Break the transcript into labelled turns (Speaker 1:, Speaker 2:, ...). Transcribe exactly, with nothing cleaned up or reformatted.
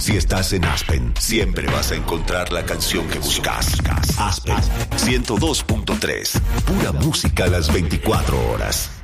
Speaker 1: Si estás en Aspen, siempre vas a encontrar la canción que buscas. Aspen ciento dos punto tres. Pura música a las veinticuatro horas.